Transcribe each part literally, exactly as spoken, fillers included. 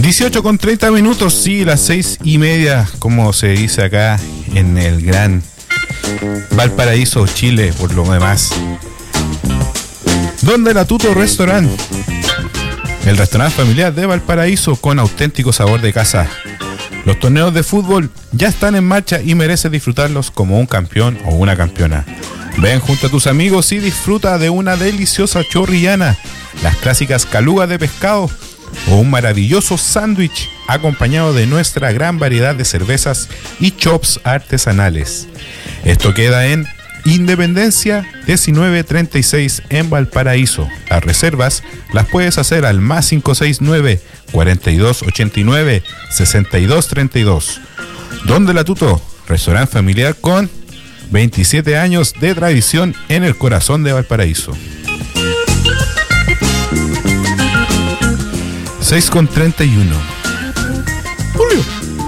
dieciocho con treinta minutos, sí, las seis y media, como se dice acá en el gran Valparaíso, Chile, por lo demás. Donde la Tuto Restaurant, el restaurante familiar de Valparaíso con auténtico sabor de casa. Los torneos de fútbol ya están en marcha y mereces disfrutarlos como un campeón o una campeona. Ven junto a tus amigos y disfruta de una deliciosa chorrillana, las clásicas calugas de pescado o un maravilloso sándwich acompañado de nuestra gran variedad de cervezas y chops artesanales. Esto queda en Independencia diecinueve treinta y seis en Valparaíso. Las reservas las puedes hacer al más cinco seis nueve, cuarenta y dos ochenta y nueve, sesenta y dos treinta y dos. Donde la Tuto, restaurante familiar con veintisiete años de tradición en el corazón de Valparaíso. seis con treinta y uno. Julio.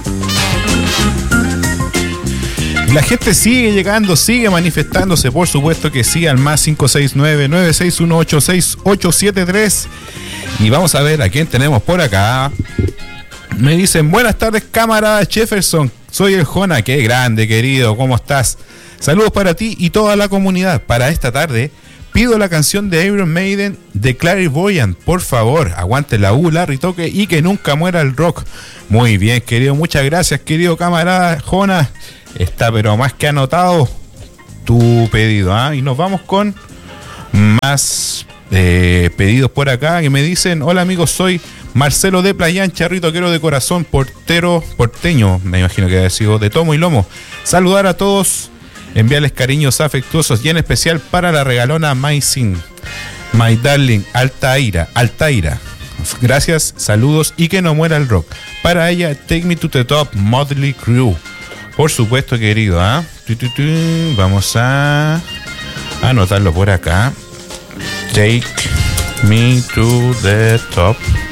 La gente sigue llegando, sigue manifestándose, por supuesto que sí, al más cinco seis nueve, nueve seis uno ocho, seis ocho siete tres. Y vamos a ver a quién tenemos por acá. Me dicen, buenas tardes, camarada Jefferson. Soy el Jona, qué grande, querido, ¿cómo estás? Saludos para ti y toda la comunidad. Para esta tarde pido la canción de Iron Maiden de Clairvoyant, por favor. Aguante la U, Larry Toque y que nunca muera el rock. Muy bien, querido, muchas gracias, querido camarada Jona. Está pero más que anotado tu pedido, ¿eh? Y nos vamos con más eh, pedidos por acá que me dicen, hola amigos, soy Marcelo de Playán, charrito quiero de corazón, portero, porteño, me imagino que debe sido de tomo y lomo. Saludar a todos, enviarles cariños afectuosos y en especial para la regalona Maicin, My Darling, Altaira, Altaira. Gracias, saludos y que no muera el rock. Para ella, Take Me to the Top, Motley Crue. Por supuesto, querido, ¿ah? ¿eh? Vamos a anotarlo por acá. Take Me to the Top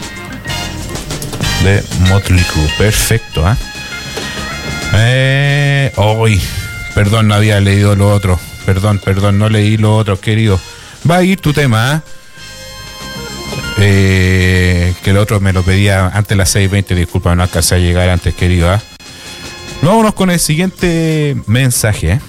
de Motley Crue. Perfecto, ¿ah? ¿eh? Hoy, eh, perdón, no había leído lo otro. Perdón, perdón, no leí lo otro, querido. Va a ir tu tema, ¿eh? Eh, que el otro me lo pedía antes de las seis veinte. Disculpa, no alcancé a llegar antes, querido, ¿ah? ¿eh? Vámonos con el siguiente mensaje. ¿eh?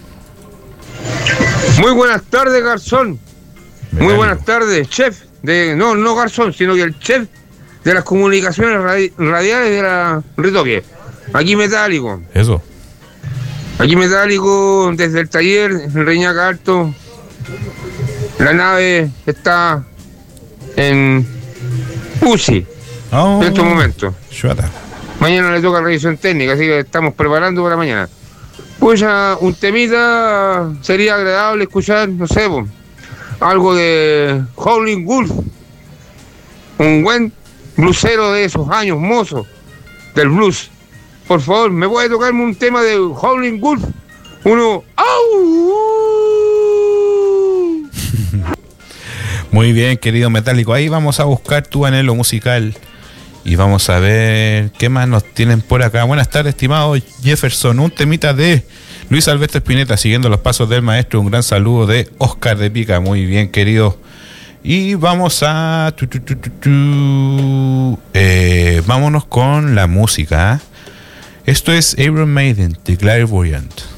Muy buenas tardes, garzón. Me Muy da buenas algo. tardes, chef. De no, no garzón, sino que el chef de las comunicaciones radi- radiales de la Ritoque. Aquí Metálico. Eso. Aquí Metálico desde el taller, en Reñaca Alto. La nave está en U C I Oh, en estos momentos. Chuata. Mañana le toca revisión técnica, así que estamos preparando para mañana. Pues ya un temita sería agradable escuchar, no sé, po, algo de Howlin' Wolf, un buen blusero de esos años mozos del blues. Por favor, ¿me puede tocarme un tema de Howlin' Wolf? Uno, ¡au! Muy bien, querido Metálico. Ahí vamos a buscar tu anhelo musical. Y vamos a ver qué más nos tienen por acá. Buenas tardes, estimado Jefferson. Un temita de Luis Alberto Spinetta, siguiendo los pasos del maestro. Un gran saludo de Oscar de Pica. Muy bien, querido. Y vamos a... Tu, tu, tu, tu, tu. Eh, vámonos con la música. ¿eh? Esto es Iron Maiden de Clairvoyant.